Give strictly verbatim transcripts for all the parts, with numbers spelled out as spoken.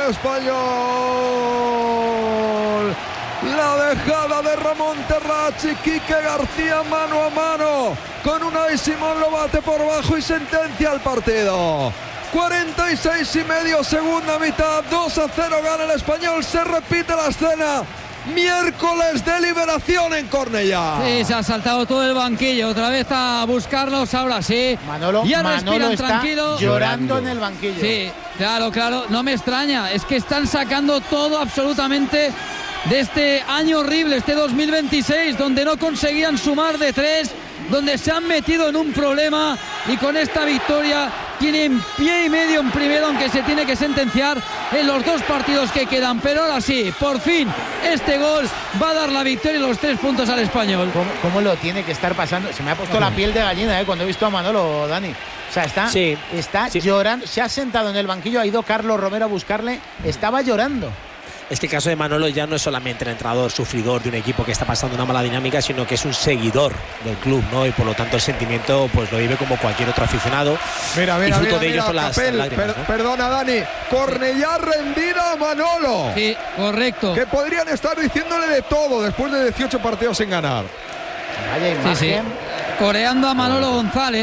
Español. La dejada de Ramón Terrach y Quique García mano a mano con Unai Simón, lo bate por bajo y sentencia el partido. cuarenta y seis y medio, segunda mitad, dos a cero gana el Español. Se repite la escena miércoles de liberación en Cornellá. Sí, se ha saltado todo el banquillo, otra vez a buscarlos, ahora sí. Manolo, ya Manolo respiran está tranquilo. llorando en el banquillo. Sí, claro, claro, no me extraña, es que están sacando todo absolutamente de este año horrible, este dos mil veintiséis, donde no conseguían sumar de tres, donde se han metido en un problema, y con esta victoria tienen pie y medio en primero, aunque se tiene que sentenciar en los dos partidos que quedan. Pero ahora sí, por fin, este gol va a dar la victoria y los tres puntos al Español. ¿Cómo, cómo lo tiene que estar pasando? Se me ha puesto la piel de gallina eh, cuando he visto a Manolo, Dani. O sea, está, sí, está sí. llorando, se ha sentado en el banquillo, ha ido Carlos Romero a buscarle, estaba llorando. Es que el caso de Manolo ya no es solamente el entrenador sufridor de un equipo que está pasando una mala dinámica, sino que es un seguidor del club, ¿no? Y por lo tanto el sentimiento pues lo vive como cualquier otro aficionado. Mira, mira, y fruto mira, de ellos mira, son las Capel, lágrimas, per, ¿no? Perdona, Dani, Cornellá rendida a Manolo. Sí, correcto. Que podrían estar diciéndole de todo después de dieciocho partidos sin ganar. Vaya imagen. Sí, sí. Coreando a Manolo González.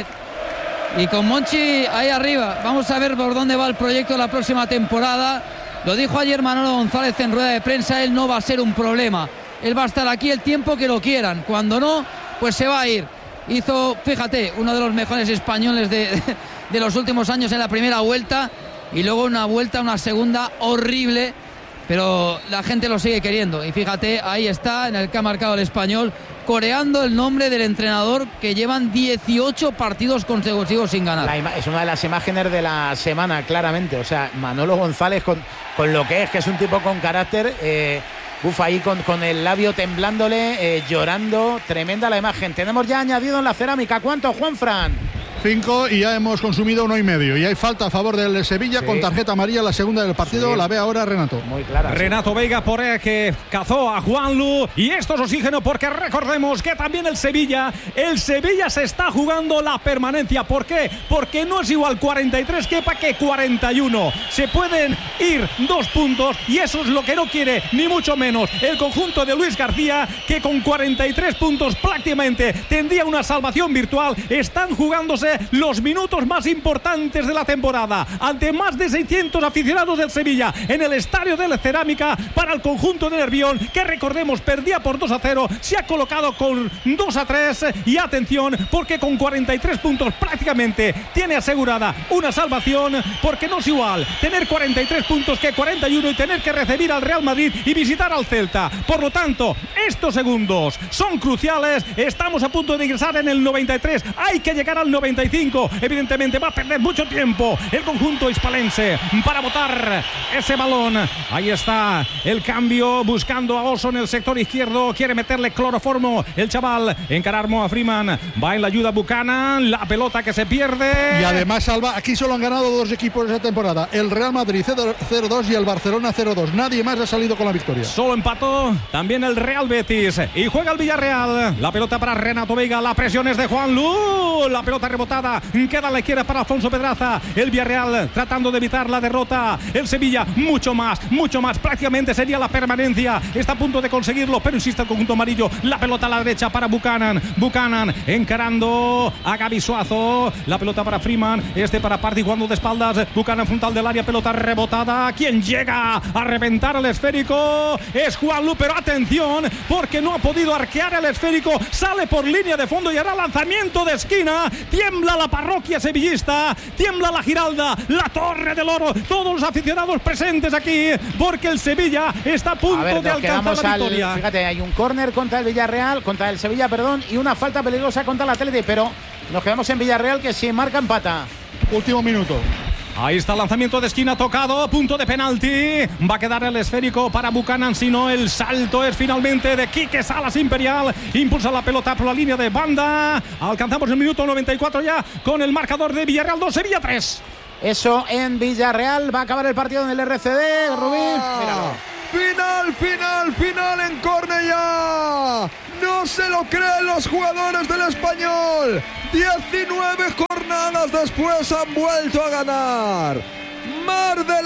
Y con Monchi ahí arriba. Vamos a ver por dónde va el proyecto la próxima temporada. Lo dijo ayer Manolo González en rueda de prensa, él no va a ser un problema. Él va a estar aquí el tiempo que lo quieran. Cuando no, pues se va a ir. Hizo, fíjate, uno de los mejores españoles de, de los últimos años en la primera vuelta, y luego una vuelta, una segunda horrible, pero la gente lo sigue queriendo. Y fíjate, ahí está, en el que ha marcado el Español, coreando el nombre del entrenador, que llevan dieciocho partidos consecutivos sin ganar. La es una de las imágenes de la semana, claramente. O sea, Manolo González con, con lo que es, que es un tipo con carácter, eh, uf, ahí con, con el labio temblándole, eh, llorando. Tremenda la imagen. Tenemos ya añadido en la cerámica. ¿Cuánto, Juanfran? Cinco y ya hemos consumido uno y medio. Y hay falta a favor del Sevilla, sí, con tarjeta amarilla, la segunda del partido. Sí. La ve ahora Renato. Muy clara. Renato sí. Veiga por eh, que cazó a Juanlu. Y esto es oxígeno, porque recordemos que también el Sevilla, el Sevilla se está jugando la permanencia. ¿Por qué? Porque no es igual cuarenta y tres Kepa que cuarenta y uno. Se pueden ir dos puntos y eso es lo que no quiere, ni mucho menos, el conjunto de Luis García, que con cuarenta y tres puntos prácticamente tendría una salvación virtual. Están jugándose los minutos más importantes de la temporada ante más de seiscientos aficionados del Sevilla en el estadio de la Cerámica. Para el conjunto de Nervión, que recordemos perdía por dos a cero, se ha colocado con dos a tres, y atención, porque con cuarenta y tres puntos prácticamente tiene asegurada una salvación, porque no es igual tener cuarenta y tres puntos que cuarenta y uno y tener que recibir al Real Madrid y visitar al Celta. Por lo tanto, estos segundos son cruciales. Estamos a punto de ingresar en el noventa y tres, hay que llegar al noventa y cinco. Evidentemente va a perder mucho tiempo el conjunto hispalense para botar ese balón. Ahí está el cambio, buscando a Oso en el sector izquierdo, quiere meterle cloroformo el chaval, encarar a Freeman, va en la ayuda Buchanan, la pelota que se pierde. Y además, Salva, aquí solo han ganado dos equipos esa temporada, el Real Madrid cero dos y el Barcelona cero dos. Nadie más ha salido con la victoria. Solo empató también el Real Betis, y juega el Villarreal. La pelota para Renato Veiga, la presión es de Juanlu, la pelota rebotada, queda a la izquierda para Alfonso Pedraza. El Villarreal tratando de evitar la derrota. El Sevilla mucho más, mucho más, prácticamente sería la permanencia. Está a punto de conseguirlo, pero insiste el conjunto amarillo. La pelota a la derecha para Buchanan. Buchanan encarando a Gaby Suazo. La pelota para Freeman, este para Party jugando de espaldas. Buchanan frontal del área, pelota rebotada. ¿Quién llega a reventar el esférico? Es Juanlu, pero atención, porque no ha podido arquear el esférico. Sale por línea de fondo y hará lanzamiento de esquina. Tiembla la parroquia sevillista, tiembla la Giralda, la Torre del Oro, todos los aficionados presentes aquí, porque el Sevilla está a punto a ver, de alcanzar la victoria. Al, fíjate, hay un córner contra el Villarreal, contra el Sevilla, perdón, y una falta peligrosa contra el Atleti, pero nos quedamos en Villarreal, que si marca empata. Último minuto. Ahí está el lanzamiento de esquina tocado, punto de penalti. Va a quedar el esférico para Buchanan, si no el salto es finalmente de Quique Salas Imperial. Impulsa la pelota por la línea de banda. Alcanzamos el minuto noventa y cuatro ya con el marcador de Villarreal dos, Sevilla tres. Eso en Villarreal. Va a acabar el partido en el R C D, Rubí. Míralo. Final, final, final en Cornellá. No se lo creen los jugadores del Español. diecinueve jornadas después han vuelto a ganar. Mar de lágrimas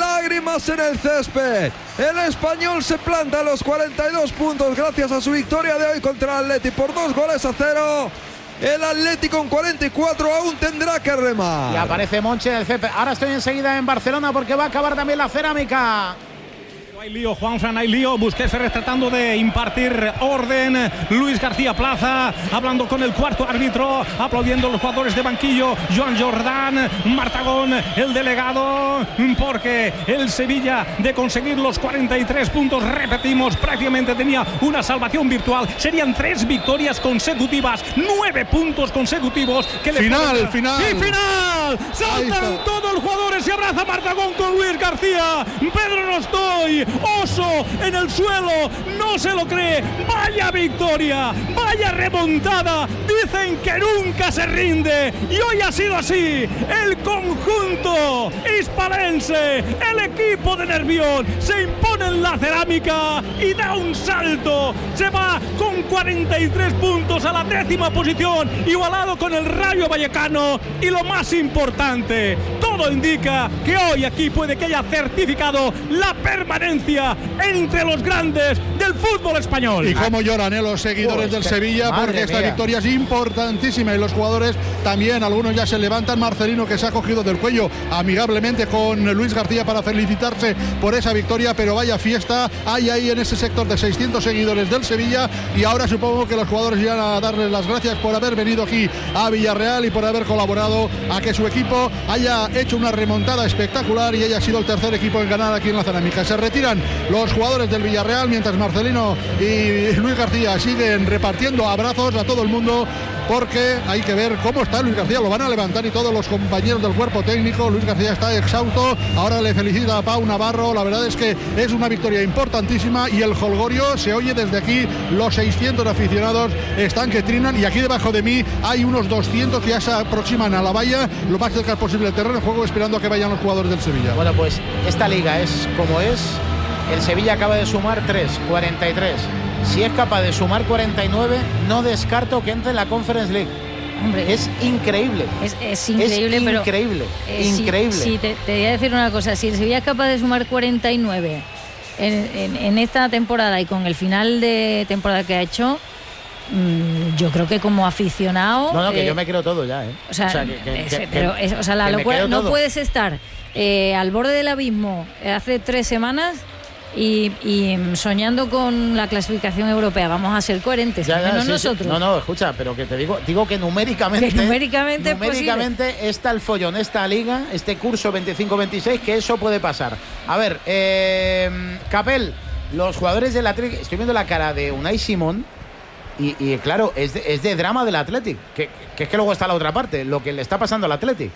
más en el césped. El Español se planta a los cuarenta y dos puntos gracias a su victoria de hoy contra el Atleti por dos goles a cero. El Atlético con cuarenta y cuatro aún tendrá que remar. Y aparece Monchi en el césped. Ahora estoy enseguida en Barcelona porque va a acabar también la cerámica. Hay lío, Juanfran, hay lío. Busquets tratando de impartir orden. Luis García Plaza hablando con el cuarto árbitro, aplaudiendo a los jugadores de banquillo. Joan Jordán, Martagón, el delegado, porque el Sevilla, de conseguir los cuarenta y tres puntos, repetimos, prácticamente tenía una salvación virtual. Serían tres victorias consecutivas, nueve puntos consecutivos. Que le final, pueden... final. ¡Y final! Saltan todos los jugadores, se abraza Martagón con Luis García. Pedro no estoy. Oso en el suelo, no se lo cree. Vaya victoria, vaya remontada. Dicen que nunca se rinde y hoy ha sido así. El conjunto hispalense, el equipo de Nervión, se impone en la cerámica y da un salto. Se va con cuarenta y tres puntos a la décima posición, igualado con el Rayo Vallecano. Y lo más importante, todo indica que hoy aquí puede que haya certificado la permanencia entre los grandes del fútbol español. Y cómo lloran ¿eh? los seguidores oh, del Sevilla, porque esta mía. victoria es importantísima y los jugadores también, algunos ya se levantan. Marcelino, que se ha cogido del cuello amigablemente con Luis García para felicitarse por esa victoria, pero vaya fiesta hay ahí en ese sector de seiscientos seguidores del Sevilla. Y ahora supongo que los jugadores irán a darles las gracias por haber venido aquí a Villarreal y por haber colaborado a que su equipo haya hecho una remontada espectacular y haya sido el tercer equipo en ganar aquí en la cerámica. Se retiran los jugadores del Villarreal mientras Marcelino y Luis García siguen repartiendo abrazos a todo el mundo, porque hay que ver cómo está Luis García. Lo van a levantar y todos los compañeros del cuerpo técnico. Luis García está exhausto, ahora le felicita a Pau Navarro. La verdad es que es una victoria importantísima y el jolgorio se oye desde aquí. Los seiscientos aficionados están que trinan y aquí debajo de mí hay unos doscientos que ya se aproximan a la valla lo más cerca posible del terreno de juego, esperando a que vayan los jugadores del Sevilla. Bueno, pues esta liga es como es. El Sevilla acaba de sumar tres, cuarenta y tres. Si es capaz de sumar cuarenta y nueve, no descarto que entre en la Conference League. Hombre, es increíble. Es, es increíble, es pero. Increíble. Eh, increíble. Sí, sí, te, te voy a decir una cosa. Si el Sevilla es capaz de sumar cuarenta y nueve en, en, en esta temporada y con el final de temporada que ha hecho, mmm, yo creo que como aficionado. No, no, que eh, yo me creo todo ya, ¿eh? O sea, o sea que, que, es, que, pero es, o sea, la locura. No todo. Puedes estar eh, al borde del abismo hace tres semanas. Y, y soñando con la clasificación europea. Vamos a ser coherentes, ya, ya, menos sí, nosotros. Sí. No, no, escucha, pero que te digo, digo que numéricamente, que numéricamente, numéricamente está el follón, esta liga, este curso veinticinco veintiséis, que eso puede pasar. A ver, eh, Capel, los jugadores del Athletic, estoy viendo la cara de Unai Simón y, y claro, es de, es de drama del Athletic, que, que es que luego está la otra parte, lo que le está pasando al Athletic.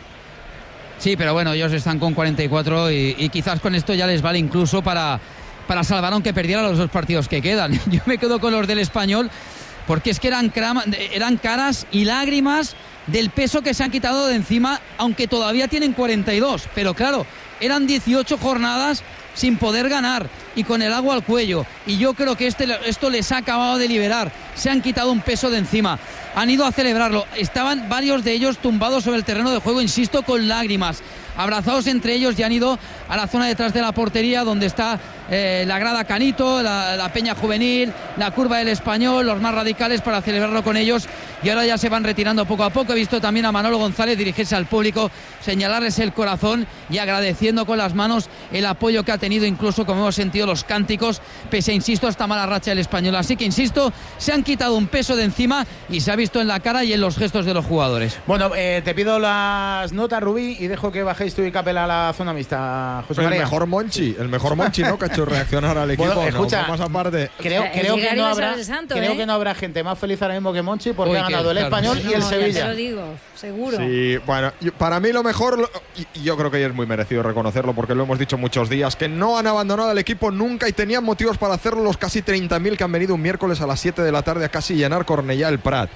Sí, pero bueno, ellos están con cuarenta y cuatro y, y quizás con esto ya les vale incluso para... para salvar aunque perdiera los dos partidos que quedan. Yo me quedo con los del Español porque es que eran, crama, eran caras y lágrimas del peso que se han quitado de encima, aunque todavía tienen cuarenta y dos, pero claro, eran dieciocho jornadas sin poder ganar y con el agua al cuello, y yo creo que este, esto les ha acabado de liberar. Se han quitado un peso de encima, han ido a celebrarlo, estaban varios de ellos tumbados sobre el terreno de juego, insisto, con lágrimas, abrazados entre ellos, y han ido a la zona detrás de la portería donde está eh, la grada Canito, la, la Peña Juvenil, la curva del Español, los más radicales, para celebrarlo con ellos, y ahora ya se van retirando poco a poco. He visto también a Manolo González dirigirse al público, señalarles el corazón y agradeciendo con las manos el apoyo que ha tenido, incluso como hemos sentido los cánticos, pese a, insisto, esta mala racha del Español. Así que, insisto, se han quitado un peso de encima y se ha visto en la cara y en los gestos de los jugadores. Bueno, eh, te pido las notas, Rubí, y dejo que bajéis tú y Capel a la zona mixta, José María. El mejor Monchi, el mejor Monchi, ¿no? Que ha hecho reaccionar al equipo. Bueno, escucha, no, más aparte. Creo, creo, que no, habrá, Santo, creo ¿eh? que no habrá gente más feliz ahora mismo que Monchi, porque Uy, ha ganado el claro, Español no, y el no, Sevilla. Te lo digo, seguro. Sí, bueno, para mí lo mejor, y yo creo que es muy merecido reconocerlo, porque lo hemos dicho muchos días, que no han abandonado al equipo nunca y tenían motivos para hacerlo los casi treinta mil que han venido un miércoles a las siete de la tarde a casi llenar Cornellá el Prat.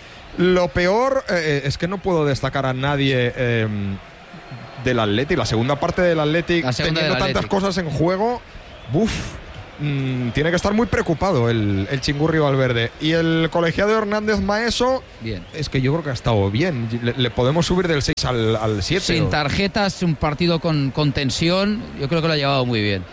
Lo peor eh, es que no puedo destacar a nadie eh, del Athletic, la segunda parte del Athletic, teniendo tantas cosas en juego. Buf, mmm, tiene que estar muy preocupado el, el Chingurri Valverde. Y el colegiado Hernández Maeso, bien, es que yo creo que ha estado bien. Le, le podemos subir del seis al siete. Sin ¿o? tarjetas, un partido con, con tensión, yo creo que lo ha llevado muy bien.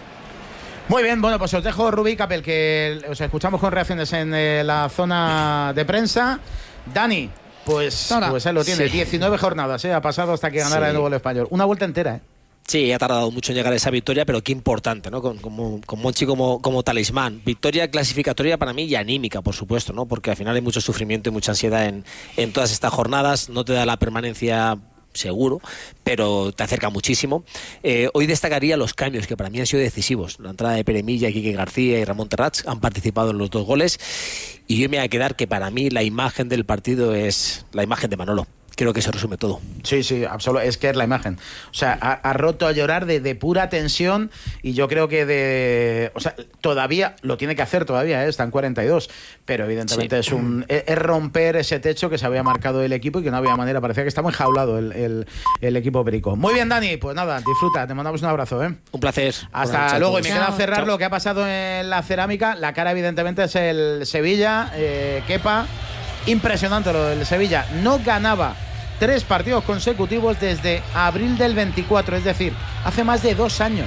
Muy bien, bueno, pues os dejo Rubí Capel, que os escuchamos con reacciones en eh, la zona de prensa. Dani, pues, pues él lo tiene, sí. diecinueve jornadas, ¿eh? Ha pasado hasta que ganara sí. de nuevo el Español. Una vuelta entera, ¿eh? Sí, ha tardado mucho en llegar a esa victoria, pero qué importante, ¿no? Con, con, con Monchi como, como talismán. Victoria clasificatoria para mí y anímica, por supuesto, ¿no? Porque al final hay mucho sufrimiento y mucha ansiedad en, en todas estas jornadas. No te da la permanencia seguro, pero te acerca muchísimo. Eh, hoy destacaría los cambios que para mí han sido decisivos. La entrada de Pere Milla, Quique García y Ramón Terrats han participado en los dos goles, y yo me voy a quedar que para mí la imagen del partido es la imagen de Manolo. Creo que se resume todo. Sí, sí, absolutamente. Es que es la imagen. O sea, ha, ha roto a llorar de, de pura tensión, y yo creo que de... O sea, todavía, lo tiene que hacer todavía, ¿eh? Está en cuarenta y dos, pero evidentemente sí. es un es, es romper ese techo que se había marcado el equipo y que no había manera. Parecía que estaba enjaulado el, el, el equipo perico. Muy bien, Dani, pues nada, disfruta. Te mandamos un abrazo, ¿eh? Un placer. Hasta luego. Y me queda cerrar Chao. lo que ha pasado en la cerámica. La cara, evidentemente, es el Sevilla. Eh, Kepa, impresionante lo del Sevilla. No ganaba tres partidos consecutivos desde abril del veinticuatro, es decir, hace más de dos años.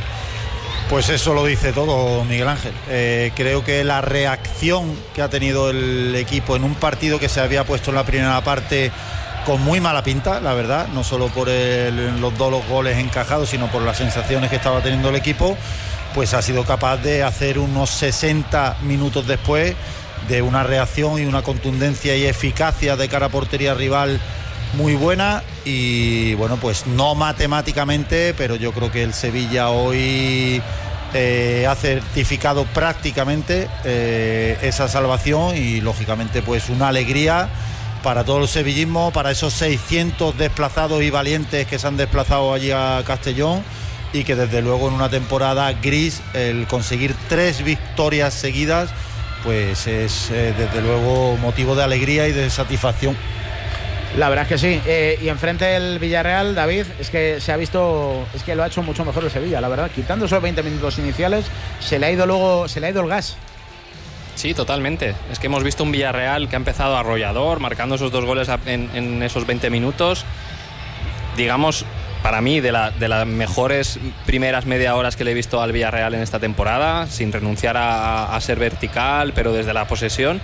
Pues eso lo dice todo, Miguel Ángel. Eh, creo que la reacción que ha tenido el equipo en un partido que se había puesto en la primera parte con muy mala pinta, la verdad, no solo por el, los dos los goles encajados, sino por las sensaciones que estaba teniendo el equipo, pues ha sido capaz de hacer unos sesenta minutos después de una reacción y una contundencia y eficacia de cara a portería rival muy buena. Y bueno, pues no matemáticamente, pero yo creo que el Sevilla hoy eh, ha certificado prácticamente eh, esa salvación, y lógicamente pues una alegría para todo el sevillismo, para esos seiscientos desplazados y valientes que se han desplazado allí a Castellón, y que desde luego en una temporada gris el conseguir tres victorias seguidas pues es eh, desde luego motivo de alegría y de satisfacción. La verdad es que sí. Eh, y enfrente del Villarreal, David, es que se ha visto, es que lo ha hecho mucho mejor el Sevilla, la verdad. Quitando esos veinte minutos iniciales, se le ha ido luego, se le ha ido el gas. Sí, totalmente. Es que hemos visto un Villarreal que ha empezado arrollador, marcando esos dos goles en, en esos veinte minutos. Digamos, para mí, de, la, de las mejores primeras media horas que le he visto al Villarreal en esta temporada, sin renunciar a, a ser vertical, pero desde la posesión.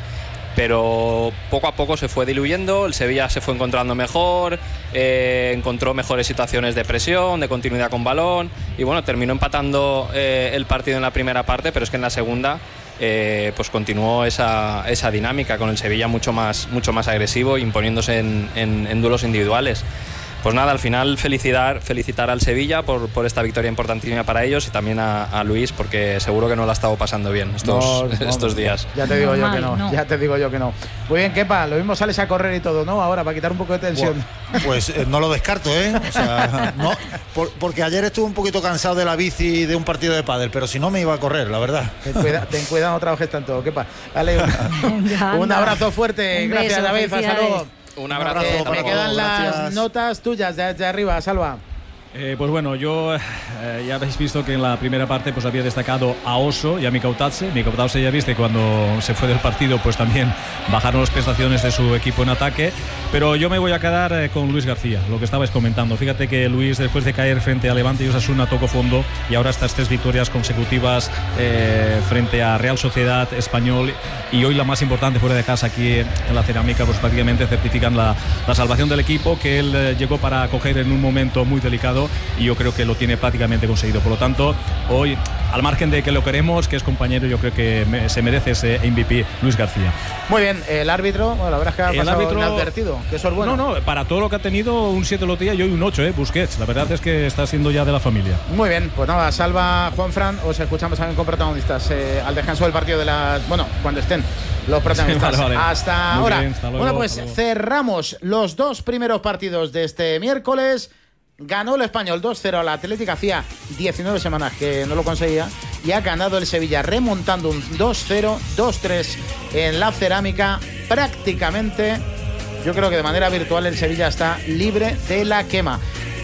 Pero poco a poco se fue diluyendo, el Sevilla se fue encontrando mejor, eh, encontró mejores situaciones de presión, de continuidad con balón, y bueno, terminó empatando eh, el partido en la primera parte, pero es que en la segunda eh, pues continuó esa, esa dinámica con el Sevilla mucho más, mucho más agresivo, imponiéndose en, en, en duelos individuales. Pues nada, al final felicitar, felicitar al Sevilla por, por esta victoria importantísima para ellos, y también a, a Luis, porque seguro que no la ha estado pasando bien estos, no, no, estos días. Ya te digo yo que no, no, ya te digo yo que no. Muy bien, Kepa, lo mismo sales a correr y todo, ¿no? Ahora, para quitar un poco de tensión. Bueno, pues eh, no lo descarto, ¿eh? O sea, no, por, porque ayer estuve un poquito cansado de la bici y de un partido de pádel, pero si no me iba a correr, la verdad. Ten cuidado, ten cuidado, no trabajes tanto, Kepa. Dale, un, un abrazo fuerte, un gracias, beso, David, hasta luego. Un abrazo. Eh, me quedan las gracias. Notas tuyas de, de arriba, Salva. Eh, pues bueno, yo eh, ya habéis visto que en la primera parte pues había destacado a Oso y a Mikautadze. Mikautadze ya viste cuando se fue del partido pues también bajaron las prestaciones de su equipo en ataque, pero yo me voy a quedar eh, con Luis García, lo que estabais comentando. Fíjate que Luis, después de caer frente a Levante y Osasuna, tocó fondo, y ahora estas tres victorias consecutivas eh, frente a Real Sociedad, Español, y hoy la más importante fuera de casa aquí en la Cerámica, pues prácticamente certifican la, la salvación del equipo que él eh, llegó para coger en un momento muy delicado, y yo creo que lo tiene prácticamente conseguido. Por lo tanto, hoy, al margen de que lo queremos, que es compañero, yo creo que me, se merece ese M V P Luis García. Muy bien, el árbitro, bueno, la verdad es que ha el pasado árbitro, inadvertido, que eso es bueno. No, no, para todo lo que ha tenido, un siete Lotilla y hoy un ocho, eh, Busquets. La verdad es que está siendo ya de la familia. Muy bien, pues nada, Salva, Juanfran, os escuchamos también con protagonistas eh, al descanso del partido de las... Bueno, cuando estén los protagonistas. Sí, vale, vale. Hasta Muy ahora. Bien, hasta luego, bueno, pues cerramos los dos primeros partidos de este miércoles. Ganó el Español dos cero al Atlético, hacía diecinueve semanas que no lo conseguía, y ha ganado el Sevilla remontando un dos cero, dos tres en la Cerámica. Prácticamente, yo creo que de manera virtual el Sevilla está libre de la quema.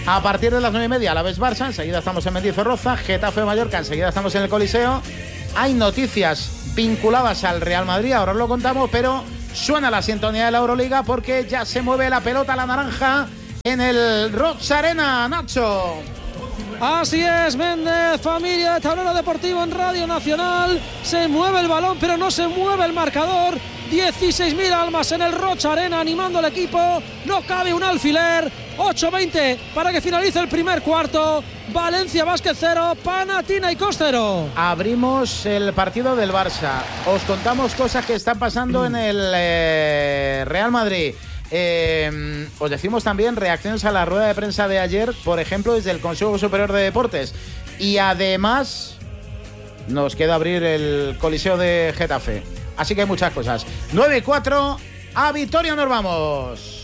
A partir de las nueve y media, la vez Barça, enseguida estamos en Mendizorroza, Getafe Mallorca, enseguida estamos en el Coliseo. Hay noticias vinculadas al Real Madrid, ahora os lo contamos, pero suena la sintonía de la Euroliga porque ya se mueve la pelota, la naranja, en el Roig Arena, Nacho. Así es, Méndez, familia de Tablero Deportivo en Radio Nacional. Se mueve el balón, pero no se mueve el marcador. dieciséis mil almas en el Roig Arena animando al equipo. No cabe un alfiler. ocho veinte para que finalice el primer cuarto. Valencia Basket cero, Panathinaikos cero. Abrimos el partido del Barça. Os contamos cosas que están pasando en el eh, Real Madrid. Eh, os decimos también reacciones a la rueda de prensa de ayer, por ejemplo, desde el Consejo Superior de Deportes. Y además nos queda abrir el Coliseo de Getafe. Así que hay muchas cosas. nueve cuatro, a Vitoria nos vamos.